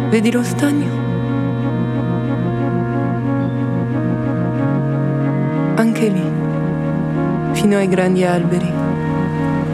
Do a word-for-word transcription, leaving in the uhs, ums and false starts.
Vedi lo stagno? Anche lì, fino ai grandi alberi,